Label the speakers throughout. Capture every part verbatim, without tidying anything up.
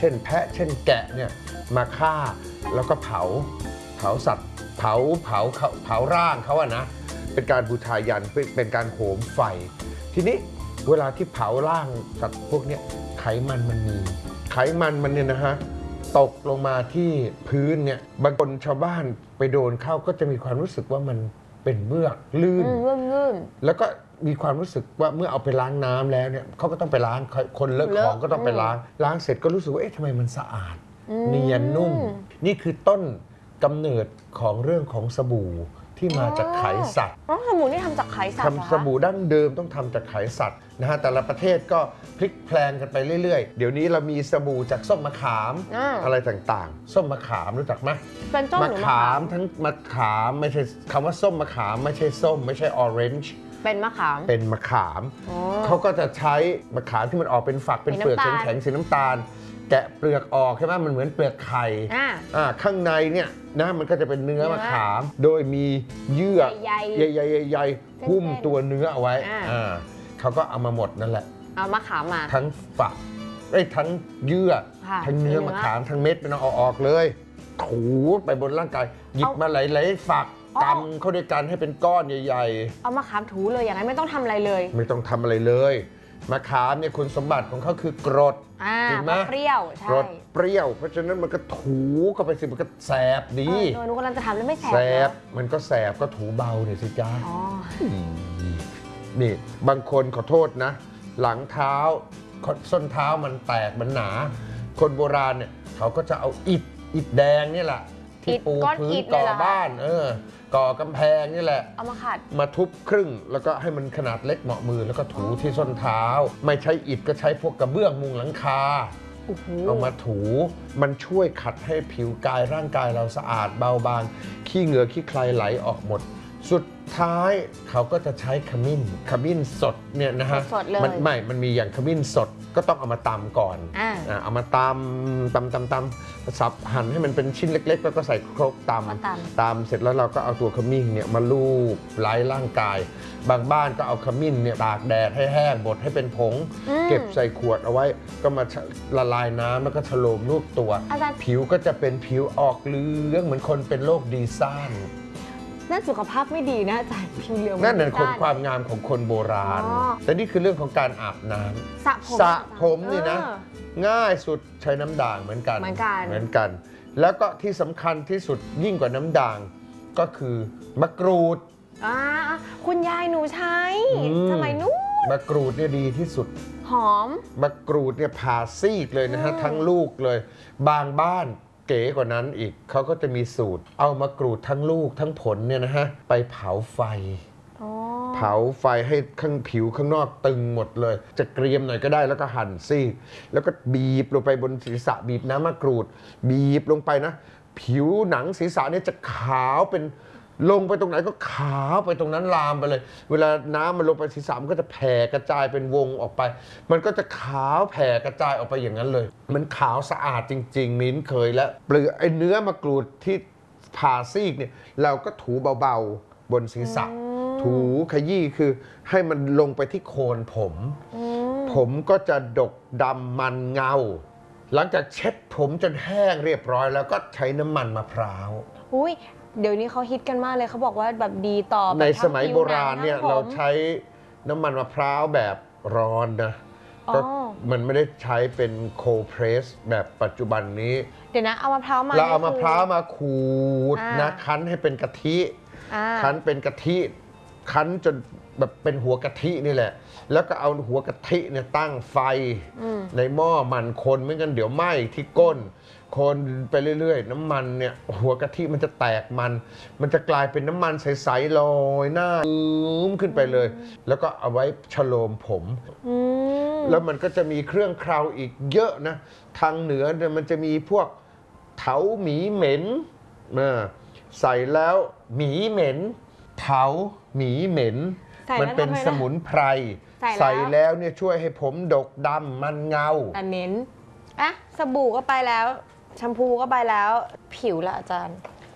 Speaker 1: ช่นแพะเช่นแกะเนี่ยมาฆ่าแล้วก็เผาเผาสัตว์เผาเผาเผาร่างเขาอะนะเป็นการบูชายันเป็นการโหมไฟทีนี้เวลาที่เผาร่างสัตว์พวกนี้ไขมันมันมีไขมันมันเนี่ยนะฮะตกลงมาที่พื้นเนี่ยบางคนชาวบ้านไปโดนเข้าก็จะมีความรู้สึกว่ามันเป็นเมือกลื่นแล้วก็มีความรู้สึกว่าเมื่อเอาไปล้างน้ำแล้วเนี่ยเขาก็ต้องไปล้างคนเลอะของก็ต้องไปล้างล้างเสร็จก็รู้สึกว่าเอ๊ะทำไมมันสะอาดเนียนนุ่มนี่คือต้นกำเนิดของเรื่องของสบู่ที่มาจากไขสัตว์
Speaker 2: อ๋อสบู่นี่ทำจากไขสัตว์เหรอคะ
Speaker 1: สบู่ดั้งเดิมต้องทำจากไขสัตว์นะฮะแต่ละประเทศก็พลิกแพลงกันไปเรื่อยๆเดี๋ยวนี้เรามีสบู่จากส้มมะขามอะไรต่างๆส้มมะขามรู้จักไหม
Speaker 2: เป็นส้มหรือมะขาม
Speaker 1: ทั้งมะขามไม่ใช่คำว่าส้มมะขามไม่ใช่ส้มไม่ใช่ออเรนจ์
Speaker 2: เป็นมะขาม
Speaker 1: เป็นมะขามเขาก็จะใช้มะขามที่มันออกเป็นฝักเป็นเปลือกแข็งๆสีน้ำตาลแกะเปลือกออกใช่ไหมมันเหมือนเปลือกไข่ข้างในเนี่ยนะมันก็จะเป็นเนื้อมะขามโดยมีเยื่อใหญ่ๆๆหุ้มตัวเนื้อเอาไว้เขาก็เอามาหมดนั่นแหละ
Speaker 2: เอามะขามมา
Speaker 1: ทั้งฝักไอ้ทั้งเยื่อทั้งเนื้อมะขามทั้งเม็ดเป็นเอาออกเลยถูไปบนร่างกายหยิบมาหลายๆฝักกำเข้าด้วยกันให้เป็นก้อนใหญ่
Speaker 2: ๆเอามะขามถูเลยอย่างนั้นไม่ต้องทำอะไรเลย
Speaker 1: ไม่ต้องทำอะไรเลยมะขามเนี่ยคุณสมบัติของเขาคือกรด
Speaker 2: จริงไหมเปรี้ยวใช่
Speaker 1: กรดเปรี้ยวเพราะฉะนั้นมันก็ถูเข้าไปสิมันก็แสบดี
Speaker 2: เออหนูกำลังจะทำแล้วไม่แสบ
Speaker 1: แสบมันก็แสบก็ถูเบาเนี่ยสิจ้านี่บางคนขอโทษนะหลังเท้าส้นเท้ามันแตกมันหนาคนโบราณเนี่ยเขาก็จะเอาอิฐอิฐแดงนี่แหละที่ปูพื้นก่อบ้านเออก่อกำแพงนี่แหละ
Speaker 2: เอามาขัด
Speaker 1: มาทุบครึ่งแล้วก็ให้มันขนาดเล็กเหมาะมือแล้วก็ถูที่ส้นเท้าไม่ใช้อิฐก็ใช้พวกกระเบื้องมุงหลังคาเอามาถูมันช่วยขัดให้ผิวกายร่างกายเราสะอาดเบาบางขี้เหงื่อขี้ใครไหลออกหมดสุดท้ายเขาก็จะใช้ขมิ้นขมิ้นสดเนี่ยนะฮะมันไม่มันมีอย่างขมิ้นสดก็ต้องเอามาตำก่อนอ่าเอามาตำตำตำตำสับหั่นให้มันเป็นชิ้นเล็กๆแล้วก็ใส่ครกตำตำเสร็จแล้วเราก็เอาตัวขมิ้นเนี่ยมาลูบไล้ร่างกายบางบ้านก็เอาขมิ้นเนี่ยตากแดดให้แห้งบดให้เป็นผงเก็บใส่ขวดเอาไว้ก็มาละลายน้ำแล้วก็ฉโลมรูปตัวผิวก็จะเป็นผิวออกเหลืองเหมือนคนเป็นโรคดีซ่าน
Speaker 2: นั่นสุขภาพไม่ดีนะอาจารย์ผิวเหลือง
Speaker 1: นั่นเป็นคนความงามของคนโบราณแต่นี่คือเรื่องของการอาบน้
Speaker 2: ำสระผม
Speaker 1: สระผมนี่นะง่ายสุดใช้น้ำด่างเหมือนกัน
Speaker 2: เหมือนกัน
Speaker 1: เหมือนกันแล้วก็ที่สำคัญที่สุดยิ่งกว่าน้ำด่างก็คือมะกรูด
Speaker 2: อ่าคุณยายหนูใช้สมัยนู้น
Speaker 1: มะกรูดเนี่ยดีที่สุด
Speaker 2: หอม
Speaker 1: มะกรูดเนี่ยผ่าซีกเลยนะฮะทั้งลูกเลยบางบ้านเก๋กว่านั้นอีกเขาก็จะมีสูตรเอามะกรูดทั้งลูกทั้งผลเนี่ยนะฮะไปเผาไฟเผาไฟให้ข้างผิวข้างนอกตึงหมดเลยจะเกรียมหน่อยก็ได้แล้วก็หั่นซีกแล้วก็บีบลงไปบนศีรษะบีบน้ำมะกรูดบีบลงไปนะผิวหนังศีรษะเนี่ยจะขาวเป็นลงไปตรงไหนก็ขาวไปตรงนั้นลามไปเลยเวลาน้ำมันลงไปศีรษะมันก็จะแผ่กระจายเป็นวงออกไปมันก็จะขาวแผ่กระจายออกไปอย่างนั้นเลยมันขาวสะอาดจริงๆมิ้นเคยแล้วเปลือกไอ้เนื้อมะกรูดที่ผ่าซีกเนี่ยเราก็ถูเบาๆบนศีรษะถูขยี้คือให้มันลงไปที่โคนผมผมก็จะดกดำมันเงาหลังจากเช็ดผมจนแห้งเรียบร้อยแล้วก็ใช้น้ำมันมะพร้าว
Speaker 2: อุ้ยเดี๋ยวนี้เขาฮิตกันมากเลยเขาบอกว่าแบบดีต่อ
Speaker 1: ในสมัยโบราณเนี่ยเราใช้น้ำมันมะพร้าวแบบร้อนนะก็มันไม่ได้ใช้เป็นโคเพรสแบบปัจจุบันนี้
Speaker 2: เดี๋ยวนะเอามะพร้าวมา
Speaker 1: เราเอามะพร้าวมาขูดนะคั้นให้เป็นกะทิคั้นเป็นกะทิคั้นจนแบบเป็นหัวกะทินี่แหละแล้วก็เอาหัวกะทิเนี่ยตั้งไฟในหม้อมันคนไม่งั้นเดี๋ยวไหม้ที่ก้นคนไปเรื่อยๆน้ำมันเนี่ยหัวกะทิมันจะแตกมันมันจะกลายเป็นน้ำมันใสๆลอยหน้าอื้มขึ้นไปเลยแล้วก็เอาไว้ฉโลมผมแล้วมันก็จะมีเครื่องเคราอีกเยอะนะทางเหนือเนี่ยมันจะมีพวกเถาหมีเหม็นนะใส่แล้วหมีเหม็นเถาหมีเหม็นมันเป็นสมุนไพรใส่แล้วเนี่ยช่วยให้ผมดกดำมันเงา
Speaker 2: แต่เหม็นอ่ะสบู่ก็ไปแล้วแชมพูก็ไปแล้วผิวละอาจารย์
Speaker 1: แช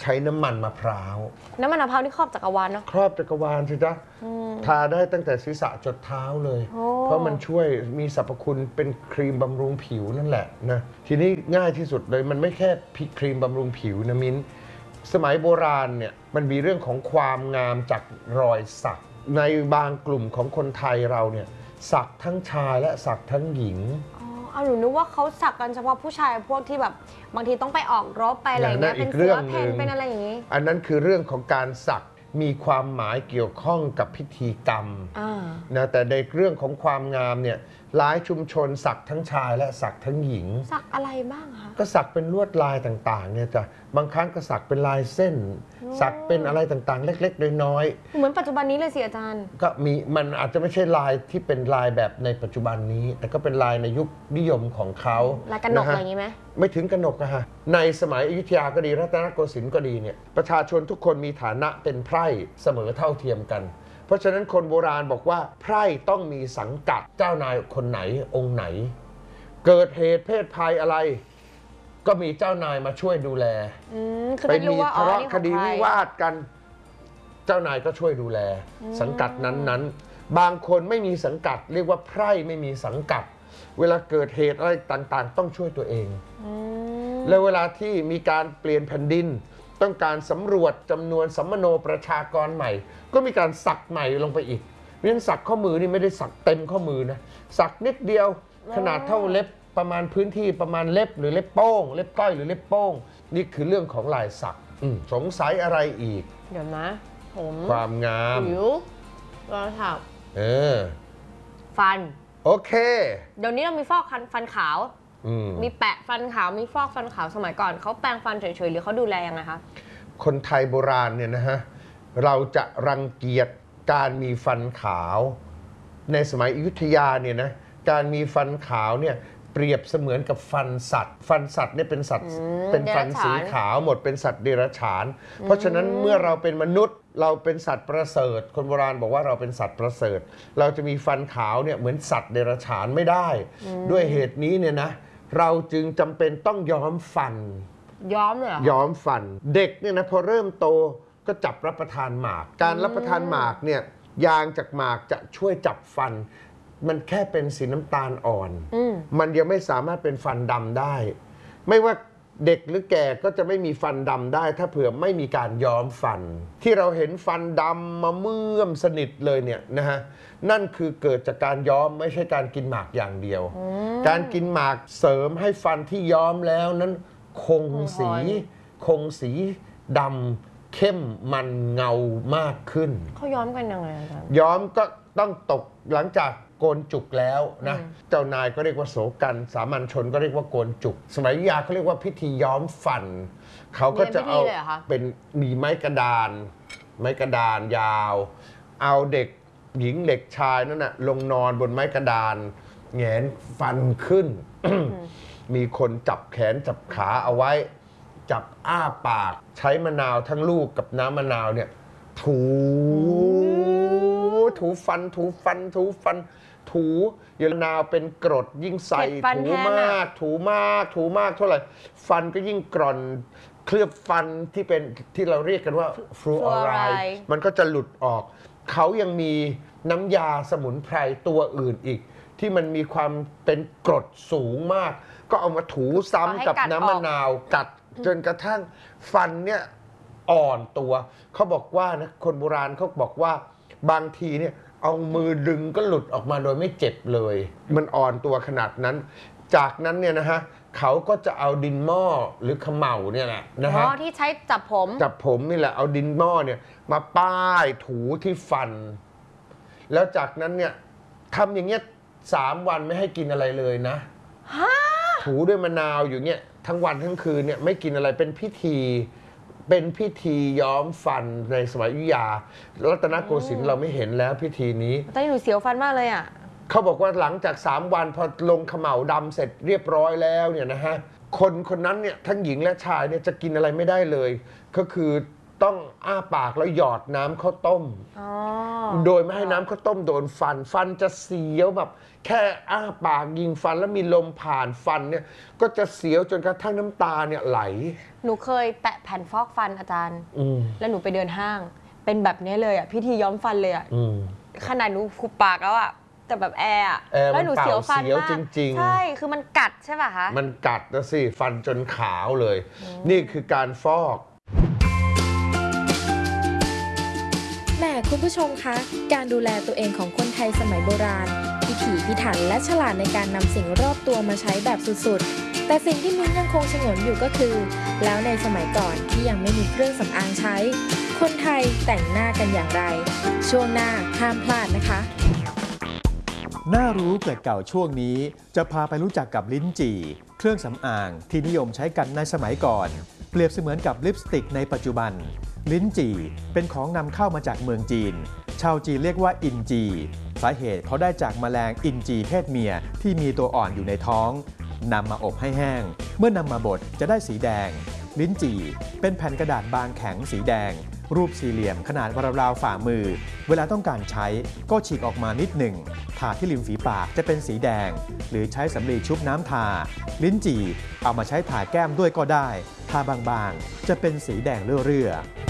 Speaker 1: ช้น้ำมันมะพร้าว
Speaker 2: น้ำมันมะพร้าวนี่ครอบจักรวาลเนาะ
Speaker 1: ครอบจักรวาลสิจ๊ะทาได้ตั้งแต่ศีรษะจดเท้าเลย
Speaker 2: โอ้
Speaker 1: เพราะมันช่วยมีสรรพคุณเป็นครีมบำรุงผิวนั่นแหละนะทีนี้ง่ายที่สุดเลยมันไม่แค่ครีมบำรุงผิวนะมิ้นสมัยโบราณเนี่ยมันมีเรื่องของความงามจากรอยสักในบางกลุ่มของคนไทยเราเนี่ยสักทั้งชายและสักทั้งหญิง
Speaker 2: อ๋อเอาหนูนึกว่าเขาสักกันเฉพาะผู้ชายพวกที่แบบบางทีต้องไปออกรบไปอะไรอย่างเงี้ย
Speaker 1: นั่นอี
Speaker 2: เป็น
Speaker 1: กเรื่
Speaker 2: เสื
Speaker 1: อง
Speaker 2: อ
Speaker 1: หนึ่
Speaker 2: เพน
Speaker 1: ง
Speaker 2: เป็นอะไรอย่างงี้
Speaker 1: อันนั้นคือเรื่องของการสักมีความหมายเกี่ยวข้องกับพิธีกรรม
Speaker 2: อ่า
Speaker 1: นะแต่ในเรื่องของความงามเนี่ยหลายชุมชนสักทั้งชายและสักทั้งหญิง
Speaker 2: สักอะไรบ้างคะ
Speaker 1: ก็สักเป็นลวดลายต่างๆเนี่ยจ้ะบางครั้งก็สักเป็นลายเส้น สักเป็นอะไรต่างๆ เล็กๆน้อย
Speaker 2: เหมือนปัจจุบันนี้เลยสิอาจารย์
Speaker 1: ๆก็มีมันอาจจะไม่ใช่ลายที่เป็นลายแบบในปัจจุบันนี้ แต่ก็เป็นลายในยุคนิยมของเขา
Speaker 2: ลายกระหนก
Speaker 1: ฮ
Speaker 2: อะไรอย่างงี้ไหม
Speaker 1: ไม่ถึงกนกอะฮะในสมัยอยุธยาก็ดีรัตนโกสินทร์ก็ดีเนี่ยประชาชนทุกคนมีฐานะเป็นไพร่เสมอเท่าเทียมกัน เพราะฉะนั้นคนโบราณบอกว่าไพร่ต้องมีสังกัดเจ้านายคนไหนองค์ไหน เกิดเหตุเพศภัยอะไร ก็มีเจ้านายมาช่วยดูแล
Speaker 2: อืมคือ
Speaker 1: ไป
Speaker 2: จะ
Speaker 1: มี
Speaker 2: รู้ว่าอ๋
Speaker 1: ทะ
Speaker 2: อ
Speaker 1: เลาะ
Speaker 2: นี่ข
Speaker 1: ค
Speaker 2: อง
Speaker 1: ดี
Speaker 2: ใคร
Speaker 1: วิวาทกัน เจ้านายก็ช่วยดูแล สังกัดนั้นๆ บางคนไม่มีสังกัด เรียกว่าไพร่ไม่มีสังกัด เวลาเกิดเหตุอะไรต่างๆ ต้องช่วยตัวเอง
Speaker 2: อืม
Speaker 1: แล้วเวลาที่มีการเปลี่ยนแผ่นดิน ต้องการสำรวจจำนวนสัมมโนประชากรใหม่ ก็มีการสักใหม่ลงไปอีกเพราะฉะนั้นสักข้อมือนี่ไม่ได้สักเต็มข้อมือนะสักนิดเดียวขนาดเท่าเล็บประมาณพื้นที่ประมาณเล็บหรือเล็บโป้ง เล็บก้อยหรือเล็บโป้ง นี่คือเรื่องของลายสักอืมสงสัยอะไรอีก
Speaker 2: เดี๋ยวนะ ผม
Speaker 1: ความงาม
Speaker 2: ผิวรอยถัก
Speaker 1: เออ
Speaker 2: ฟัน
Speaker 1: โอเค
Speaker 2: เดี๋ยวนี้เรามีฟอกฟันฟันขาว
Speaker 1: อืม
Speaker 2: มีแปะฟันขาว มีฟอกฟันขาวสมัยก่อนเขาแปรงฟันเฉยๆหรือเขาดูแลยังไงคะ
Speaker 1: คนไทยโบราณเนี่ยนะฮะเราจะรังเกียจการมีฟันขาว ในสมัยอยุธยาเนี่ยนะการมีฟันขาวเนี่ยเปรียบเสมือนกับฟันสัตว์ ฟันสัตว์เนี่ยเป็นสัตว์
Speaker 2: อืม
Speaker 1: เป็นฟัน
Speaker 2: เดรัจฉาน
Speaker 1: สีขาวหมดเป็นสัตว์เดรัจฉาน เพราะฉะนั้นเมื่อเราเป็นมนุษย์เราเป็นสัตว์ประเสริฐ คนโบราณบอกว่าเราเป็นสัตว์ประเสริฐ เราจะมีฟันขาวเนี่ยเหมือนสัตว์เดรัจฉานไม่ได้ ด้วยเหตุนี้เนี่ยนะเราจึงจำเป็นต้องย้อมฟัน
Speaker 2: ย้อมเลยเหรอ
Speaker 1: ย้อมฟันเด็กเนี่ยนะพอเริ่มโตก็จับรับประทานหมาก การรับประทานหมากเนี่ยยางจากหมากจะช่วยจับฟัน มันแค่เป็นสีน้ำตาลอ่อน
Speaker 2: อืม
Speaker 1: มันยังไม่สามารถเป็นฟันดำได้ ไม่ว่าเด็กหรือแก่ก็จะไม่มีฟันดำได้ ถ้าเผื่อไม่มีการย้อมฟัน ที่เราเห็นฟันดำมาเมื่อมสนิทเลยเนี่ยนะฮะนั่นคือเกิดจากการย้อมไม่ใช่การกินหมากอย่างเดียว การกินหมากเสริมให้ฟันที่ย้อมแล้วนั้นคงสี คงสีดำเข้มมันเงามากขึ้น
Speaker 2: เขาย้อมกันยังไงอาจารย์
Speaker 1: ย้อมก็ต้องตกหลังจากโกนจุกแล้วนะ เจ้านายก็เรียกว่าโสกันสามัญชนก็เรียกว่าโกนจุก สมัยอยุธยาเขาเรียกว่าพิธีย้อมฟัน เขาก็จะเอา
Speaker 2: มีพิธีเลยเหรอคะ
Speaker 1: เป็นมีไม้กระดาน ไม้กระดานยาว เอาเด็กหญิงเด็กชายนั่นน่ะลงนอนบนไม้กระดานแหงนฟันขึ้น มีคนจับแขนจับขาเอาไว้ จับอ้าปากใช้มะนาวทั้งลูกกับน้ำมะนาวเนี่ยถูถูฟันถูฟันถูฟัน ถูยามะนาวเป็นกรดยิ่งใส่
Speaker 2: เจ็บฟัน
Speaker 1: ถู
Speaker 2: แทน
Speaker 1: มา
Speaker 2: อะ
Speaker 1: ก ถูมากถูมากเท่าไหร่ฟันก็ยิ่งกร่อนเคลือบฟันที่เป็นที่เราเรียกกันว่าฟลูออไรด์มันก็จะหลุดออก เขายังมีน้ำยาสมุนไพรตัวอื่นอีก ที่มันมีความเป็นกรดสูงมาก ก็เอามาถูซ้ำกับน้ำมะนาวกัดจนกระทั่งฟันเนี่ยอ่อนตัว เขาบอกว่านะคนโบราณเขาบอกว่าบางทีเนี่ยเอามือดึงก็หลุดออกมาโดยไม่เจ็บเลย มันอ่อนตัวขนาดนั้น จากนั้นเนี่ยนะฮะเขาก็จะเอาดินหม้อหรือเขม่าเนี่ยแหละนะ
Speaker 2: อ๋
Speaker 1: ฮะ
Speaker 2: อที่ใช้จับผม
Speaker 1: จับผมนี่แหละเอาดินหม้อเนี่ยมาป้ายถูที่ฟัน แล้วจากนั้นเนี่ยทำอย่างเงี้ยสามวันไม่ให้กินอะไรเลยนะ
Speaker 2: ฮะ
Speaker 1: ถูด้วยมะนาวอยู่เงี้ยทั้งวันทั้งคืนเนี่ยไม่กินอะไรเป็นพิธี เป็นพิธีย้อมฟันในสมัยอยุธยารัตนโกสินทร์เราไม่เห็นแล้วพิธีนี้
Speaker 2: ตอนนี้หนูเสียวฟันมากเลยอ่ะ
Speaker 1: เขาบอกว่าหลังจากสามวันพอลงเขม่าวดำเสร็จเรียบร้อยแล้วเนี่ยนะฮะคนคนนั้นเนี่ยทั้งหญิงและชายเนี่ยจะกินอะไรไม่ได้เลย ก็คือต้องอ้าปากแล้วหยอดน้ำข้าวต้ม
Speaker 2: อ๋อ
Speaker 1: โดยไม่ให้น้ำข้าวต้มโดนฟัน ฟันจะเสียวแบบแค่อ้าปากยิงฟันแล้วมีลมผ่านฟันเนี่ยก็จะเสียวจนกระทั่งน้ำตาเนี่ยไหล
Speaker 2: หนูเคยแตะแผ่นฟอกฟันอาจารย์
Speaker 1: อืม
Speaker 2: แล้วหนูไปเดินห้าง เป็นแบบนี้เลยอ่ะพิธีย้อมฟันเลยอ่ะ
Speaker 1: อืม
Speaker 2: ขนาดหนูขุบปากแล้วอ่ะแต่แบบแอร์อะ
Speaker 1: แอร์
Speaker 2: แล้วหนูเสียวฟัน
Speaker 1: มันเป่าเสียว
Speaker 2: มาก
Speaker 1: จริงๆ
Speaker 2: ใช่คือมันกัดใช่ป่ะคะ
Speaker 1: มันกัดนะสิฟันจนขาวเลย นี่คือการฟอก
Speaker 3: แหมคุณผู้ชมคะ การดูแลตัวเองของคนไทยสมัยโบราณพิถีพิถันและฉลาดในการนำสิ่งรอบตัวมาใช้แบบสุดๆแต่สิ่งที่มิ้นยังคงฉงนอยู่ก็คือ แล้วในสมัยก่อนที่ยังไม่มีเครื่องสำอางใช้ คนไทยแต่งหน้ากันอย่างไร ช่วงหน้าห้ามพลาดนะคะ
Speaker 4: น่ารู้เกิดเก่าช่วงนี้จะพาไปรู้จักกับลิ้นจี่เครื่องสำอางที่นิยมใช้กันในสมัยก่อนเปรียบเสมือนกับลิปสติกในปัจจุบันลิ้นจี่เป็นของนำเข้ามาจากเมืองจีนชาวจีนเรียกว่าอินจีสาเหตุเพราะได้จากแมลงอินจีเพศเมียที่มีตัวอ่อนอยู่ในท้องนำมาอบให้แห้งเมื่อนำมาบดจะได้สีแดงลิ้นจี่เป็นแผ่นกระดาษบางแข็งสีแดงรูปสี่เหลี่ยมขนาดราวๆฝ่ามือเวลาต้องการใช้ก็ฉีกออกมานิดหนึ่งทาที่ริมฝีปากจะเป็นสีแดงหรือใช้สำลีชุบน้ำทาลิ้นจี่เอามาใช้ทาแก้มด้วยก็ได้ทาบางๆจะเป็นสีแดงเรื่อยๆ